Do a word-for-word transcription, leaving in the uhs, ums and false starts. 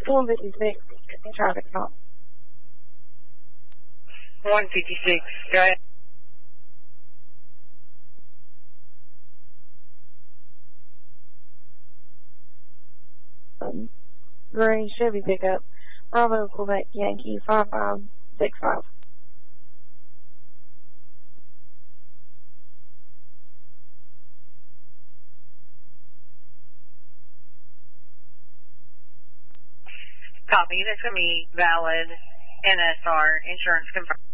one fifty-six, traffic stop. one fifty-six, go ahead. Um, Green Chevy pickup, Bravo Quebec Yankee five five six five. Copy, that's going to be valid N S R, insurance confirmed.